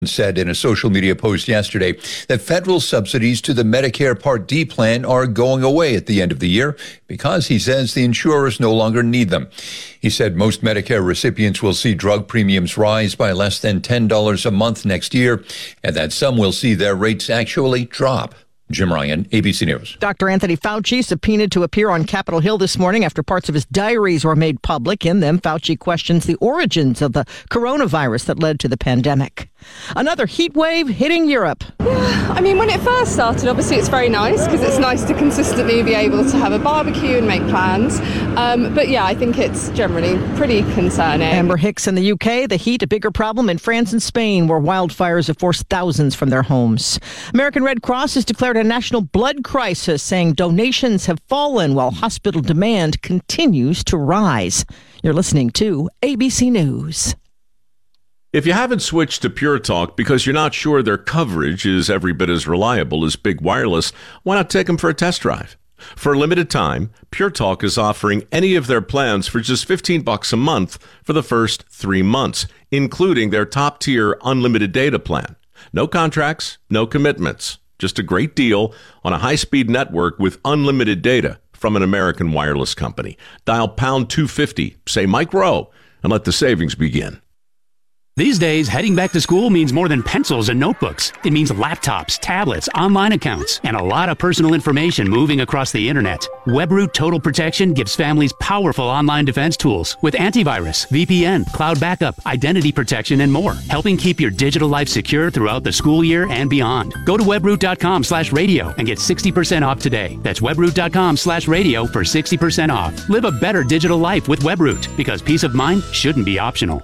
said in a social media post yesterday that federal subsidies to the Medicare Part D plan are going away at the end of the year because he says the insurers no longer need them. He said most Medicare recipients will see drug premiums rise by less than $10 a month next year, and that some will see their rates actually drop. Jim Ryan, ABC News. Dr. Anthony Fauci subpoenaed to appear on Capitol Hill this morning after parts of his diaries were made public. In them, Fauci questions the origins of the coronavirus that led to the pandemic. Another heat wave hitting Europe. Yeah, I mean, when it first started, obviously it's very nice because it's nice to consistently be able to have a barbecue and make plans. But yeah, I think it's generally pretty concerning. Amber Hicks in the UK, the heat a bigger problem in France and Spain, where wildfires have forced thousands from their homes. American Red Cross has declared a national blood crisis, saying donations have fallen while hospital demand continues to rise. You're listening to ABC News. If you haven't switched to Pure Talk because you're not sure their coverage is every bit as reliable as Big Wireless, why not take them for a test drive? For a limited time, Pure Talk is offering any of their plans for just $15 a month for the first 3 months, including their top-tier unlimited data plan. No contracts, no commitments. Just a great deal on a high-speed network with unlimited data from an American wireless company. Dial pound 250, say Mike Rowe, and let the savings begin. These days, heading back to school means more than pencils and notebooks. It means laptops, tablets, online accounts, and a lot of personal information moving across the internet. WebRoot Total Protection gives families powerful online defense tools with antivirus, VPN, cloud backup, identity protection, and more, helping keep your digital life secure throughout the school year and beyond. Go to webroot.com/radio and get 60% off today. That's webroot.com/radio for 60% off. Live a better digital life with WebRoot, because peace of mind shouldn't be optional.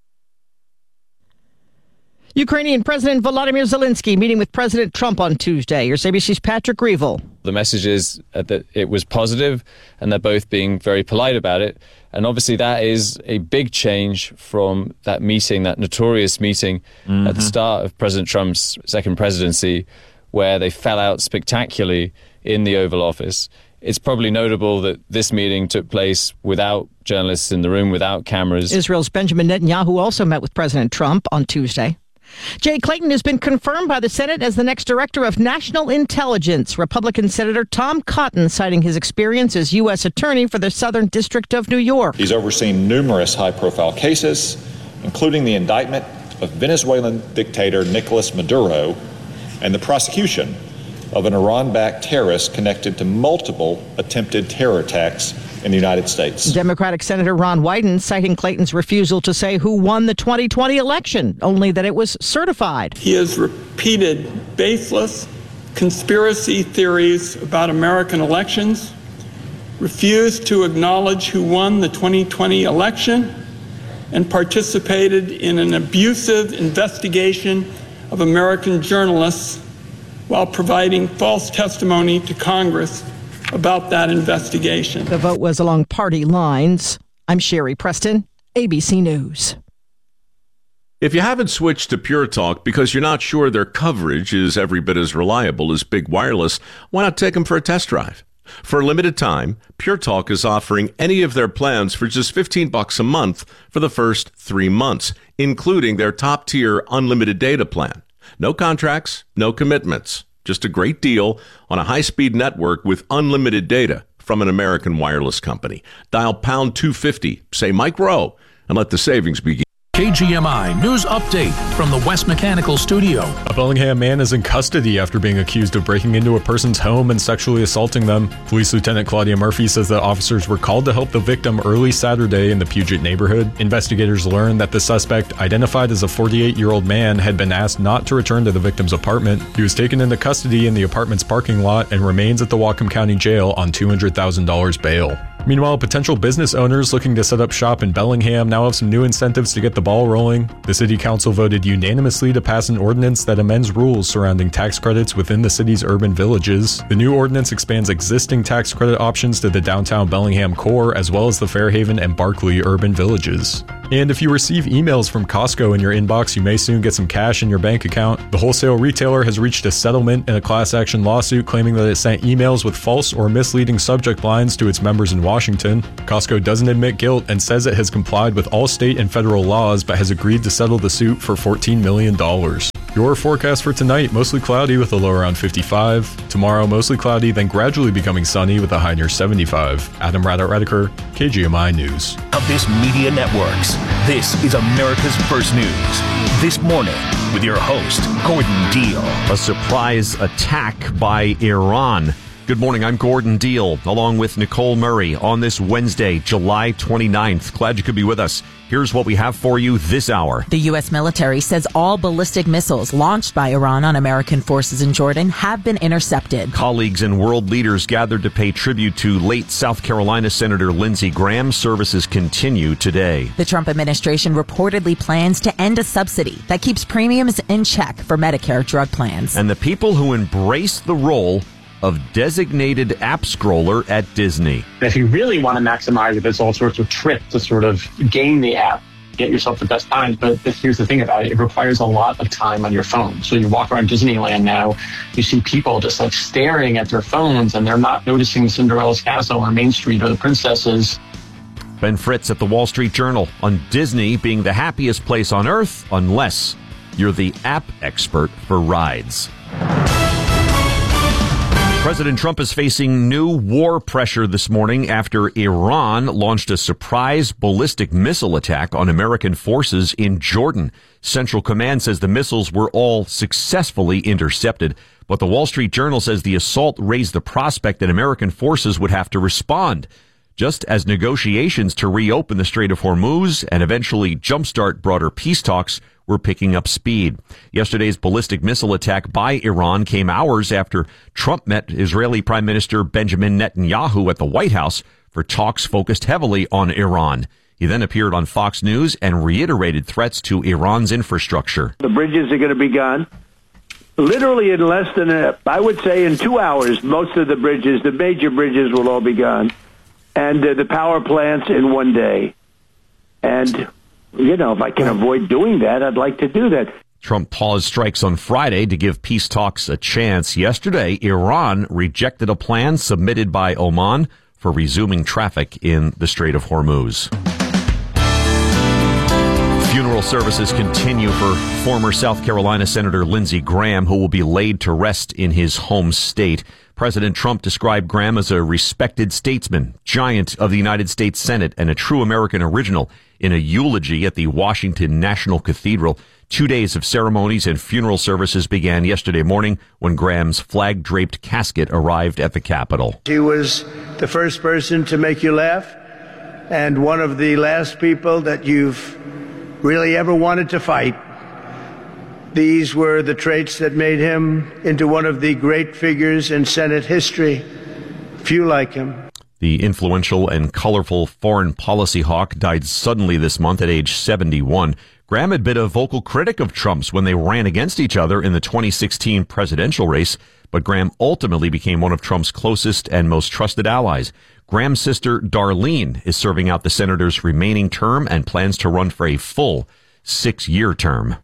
Ukrainian President Volodymyr Zelensky meeting with President Trump on Tuesday. Here's ABC's Patrick Reevell. The message is that it was positive and they're both being very polite about it. And obviously that is a big change from that meeting, that notorious meeting at the start of President Trump's second presidency, where they fell out spectacularly in the Oval Office. It's probably notable that this meeting took place without journalists in the room, without cameras. Israel's Benjamin Netanyahu also met with President Trump on Tuesday. Jay Clayton has been confirmed by the Senate as the next director of national intelligence. Republican Senator Tom Cotton citing his experience as U.S. attorney for the Southern District of New York. He's overseen numerous high-profile cases, including the indictment of Venezuelan dictator Nicolas Maduro and the prosecution of an Iran-backed terrorist connected to multiple attempted terror attacks in the United States. Democratic Senator Ron Wyden citing Clayton's refusal to say who won the 2020 election, only that it was certified. He has repeated baseless conspiracy theories about American elections, refused to acknowledge who won the 2020 election, and participated in an abusive investigation of American journalists while providing false testimony to Congress about that investigation. The vote was along party lines. I'm Sherry Preston, ABC News. If you haven't switched to Pure Talk because you're not sure their coverage is every bit as reliable as Big Wireless, why not take them for a test drive? For a limited time, Pure Talk is offering any of their plans for just $15 a month for the first 3 months, including their top-tier unlimited data plan. No contracts, no commitments. Just a great deal on a high-speed network with unlimited data from an American wireless company. Dial pound 250, say Mike Rowe, and let the savings begin. KGMI News Update from the West Mechanical Studio. A Bellingham man is in custody after being accused of breaking into a person's home and sexually assaulting them. Police Lieutenant Claudia Murphy says that officers were called to help the victim early Saturday in the Puget neighborhood. Investigators learned that the suspect, identified as a 48-year-old man, had been asked not to return to the victim's apartment. He was taken into custody in the apartment's parking lot and remains at the Whatcom County Jail on $200,000 bail. Meanwhile, potential business owners looking to set up shop in Bellingham now have some new incentives to get the ball rolling. The City Council voted unanimously to pass an ordinance that amends rules surrounding tax credits within the city's urban villages. The new ordinance expands existing tax credit options to the downtown Bellingham core, as well as the Fairhaven and Barclay urban villages. And if you receive emails from Costco in your inbox, you may soon get some cash in your bank account. The wholesale retailer has reached a settlement in a class action lawsuit claiming that it sent emails with false or misleading subject lines to its members in Washington Washington. Costco doesn't admit guilt and says it has complied with all state and federal laws, but has agreed to settle the suit for $14 million. Your forecast for tonight, mostly cloudy with a low around 55. Tomorrow, mostly cloudy, then gradually becoming sunny with a high near 75. Adam Radder-Rediker, KGMI News. Of this media networks, this is America's First News. This morning, with your host, Gordon Deal. A surprise attack by Iran. Good morning, I'm Gordon Deal, along with Nicole Murray on this Wednesday, July 29th. Glad you could be with us. Here's what we have for you this hour. The U.S. military says all ballistic missiles launched by Iran on American forces in Jordan have been intercepted. Colleagues and world leaders gathered to pay tribute to late South Carolina Senator Lindsey Graham. Services continue today. The Trump administration reportedly plans to end a subsidy that keeps premiums in check for Medicare drug plans. And the people who embrace the role of designated app scroller at Disney. If you really want to maximize it, there's all sorts of tricks to sort of game the app, get yourself the best times. But here's the thing about it. It requires a lot of time on your phone. So you walk around Disneyland now, you see people just like staring at their phones and they're not noticing Cinderella's castle or Main Street or the princesses. Ben Fritz at the Wall Street Journal on Disney being the happiest place on earth unless you're the app expert for rides. President Trump is facing new war pressure this morning after Iran launched a surprise ballistic missile attack on American forces in Jordan. Central Command says the missiles were all successfully intercepted, but the Wall Street Journal says the assault raised the prospect that American forces would have to respond, just as negotiations to reopen the Strait of Hormuz and eventually jumpstart broader peace talks were picking up speed. Yesterday's ballistic missile attack by Iran came hours after Trump met Israeli Prime Minister Benjamin Netanyahu at the White House for talks focused heavily on Iran. He then appeared on Fox News and reiterated threats to Iran's infrastructure. The bridges are going to be gone. Literally in less than, I would say in 2 hours, most of the bridges, the major bridges will all be gone. And the power plants in 1 day. And you know, if I can avoid doing that, I'd like to do that. Trump paused strikes on Friday to give peace talks a chance. Yesterday, Iran rejected a plan submitted by Oman for resuming traffic in the Strait of Hormuz. Funeral services continue for former South Carolina Senator Lindsey Graham, who will be laid to rest in his home state. President Trump described Graham as a respected statesman, giant of the United States Senate, and a true American original in a eulogy at the Washington National Cathedral. 2 days of ceremonies and funeral services began yesterday morning when Graham's flag-draped casket arrived at the Capitol. She was the first person to make you laugh and one of the last people that you've really ever wanted to fight. These were the traits that made him into one of the great figures in Senate history. Few like him. The influential and colorful foreign policy hawk died suddenly this month at age 71. Graham had been a vocal critic of Trump's when they ran against each other in the 2016 presidential race, but Graham ultimately became one of Trump's closest and most trusted allies. Graham's sister, Darlene, is serving out the senator's remaining term and plans to run for a full 6-year term.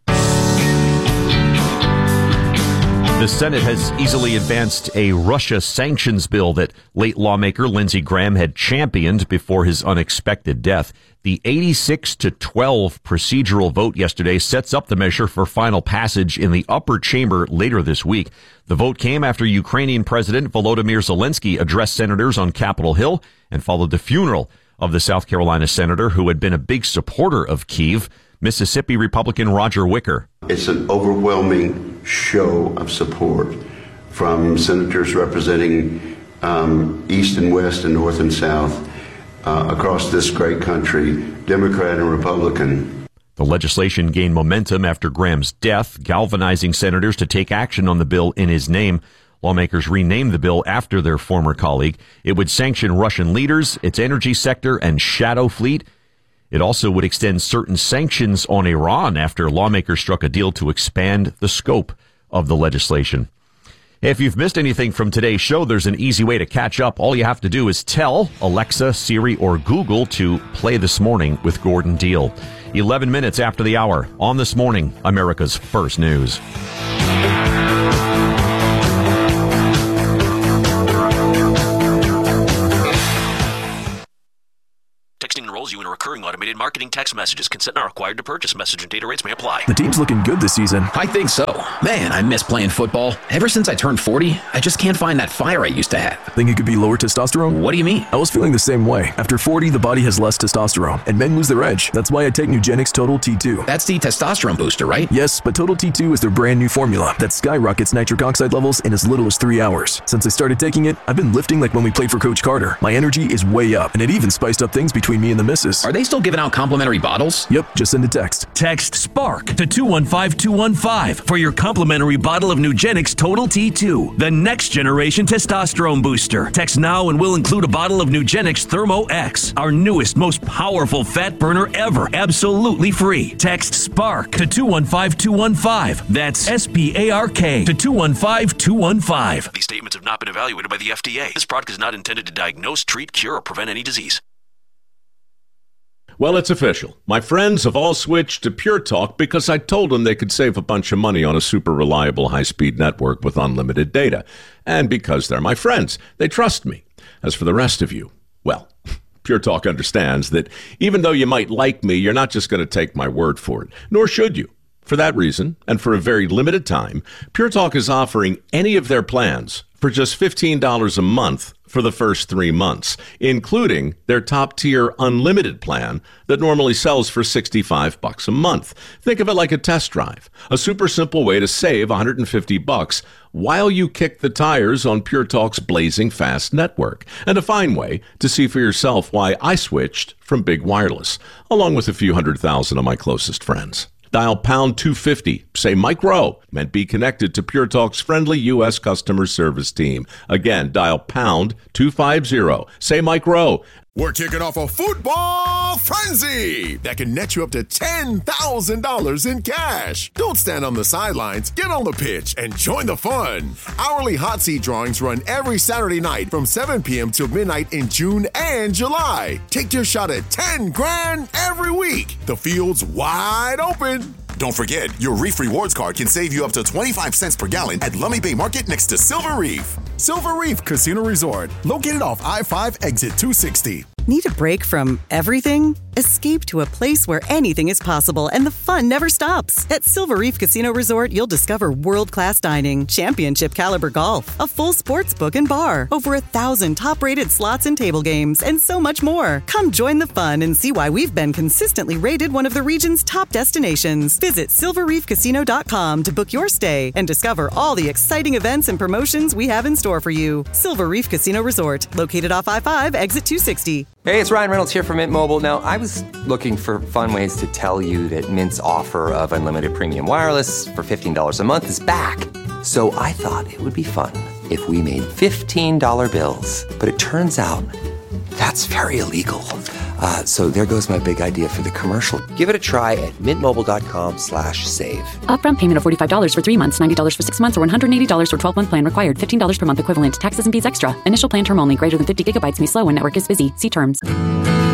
The Senate has easily advanced a Russia sanctions bill that late lawmaker Lindsey Graham had championed before his unexpected death. The 86-12 procedural vote yesterday sets up the measure for final passage in the upper chamber later this week. The vote came after Ukrainian President Volodymyr Zelensky addressed senators on Capitol Hill and followed the funeral of the South Carolina senator who had been a big supporter of Kyiv. Mississippi Republican Roger Wicker. It's an overwhelming show of support from senators representing East and West and North and South across this great country, Democrat and Republican. The legislation gained momentum after Graham's death, galvanizing senators to take action on the bill in his name. Lawmakers renamed the bill after their former colleague. It would sanction Russian leaders, its energy sector, and shadow fleet. It also would extend certain sanctions on Iran after lawmakers struck a deal to expand the scope of the legislation. If you've missed anything from today's show, there's an easy way to catch up. All you have to do is tell Alexa, Siri, or Google to play This Morning with Gordon Deal. 11 minutes after the hour on This Morning, America's First News. enrolls you in a recurring automated marketing text messages. Consent not required to purchase. Message and data rates may apply. The team's looking good this season. I think so. Man, I miss playing football. Ever since I turned 40, I just can't find that fire I used to have. Think it could be lower testosterone? What do you mean? I was feeling the same way. After 40, the body has less testosterone, and men lose their edge. That's why I take Nugenix Total T2. That's the testosterone booster, right? Yes, but Total T2 is their brand new formula that skyrockets nitric oxide levels in as little as 3 hours. Since I started taking it, I've been lifting like when we played for Coach Carter. My energy is way up, and it even spiced up things between me and the missus. Are they still giving out complimentary bottles? Yep, just send a text. Text SPARK to 215-215 for your complimentary bottle of Nugenix Total T2, the next generation testosterone booster. Text now and we'll include a bottle of Nugenix Thermo X, our newest, most powerful fat burner ever, absolutely free. Text SPARK to 215-215. That's SPARK to 215-215. These statements have not been evaluated by the FDA. This product is not intended to diagnose, treat, cure, or prevent any disease. Well, it's official. My friends have all switched to Pure Talk because I told them they could save a bunch of money on a super reliable high-speed network with unlimited data. And because they're my friends, they trust me. As for the rest of you, well, Pure Talk understands that even though you might like me, you're not just going to take my word for it, nor should you. For that reason, and for a very limited time, Pure Talk is offering any of their plans for just $15 a month for the first 3 months, including their top-tier unlimited plan that normally sells for $65 a month. Think of it like a test drive, a super simple way to save $150 while you kick the tires on Pure Talk's blazing fast network, and a fine way to see for yourself why I switched from big wireless, along with a few 100,000 of my closest friends. Dial pound 250, say Mike Rowe, and be connected to Pure Talk's friendly U.S. customer service team. Again, dial pound 250, say Mike Rowe. We're kicking off a football frenzy that can net you up to $10,000 in cash. Don't stand on the sidelines. Get on the pitch and join the fun. Hourly hot seat drawings run every Saturday night from 7 p.m. till midnight in June and July. Take your shot at $10,000 every week. The field's wide open. Don't forget, your Reef Rewards card can save you up to 25 cents per gallon at Lummi Bay Market next to Silver Reef. Silver Reef Casino Resort, located off I-5 exit 260. Need a break from everything? Escape to a place where anything is possible and the fun never stops. At Silver Reef Casino Resort, you'll discover world-class dining, championship caliber golf, a full sports book and bar, over 1,000 top-rated slots and table games, and so much more. Come join the fun and see why we've been consistently rated one of the region's top destinations. Visit silverreefcasino.com to book your stay and discover all the exciting events and promotions we have in store for you. Silver Reef Casino Resort, located off I-5, exit 260. Hey, it's Ryan Reynolds here from Mint Mobile. Now, I was looking for fun ways to tell you that Mint's offer of unlimited premium wireless for $15 a month is back. So I thought it would be fun if we made $15 bills. But it turns out that's very illegal. So there goes my big idea for the commercial. Give it a try at mintmobile.com/save. Upfront payment of $45 for 3 months, $90 for 6 months, or $180 for 12-month plan required. $15 per month equivalent. Taxes and fees extra. Initial plan term only. Greater than 50 gigabytes may slow when network is busy. See terms.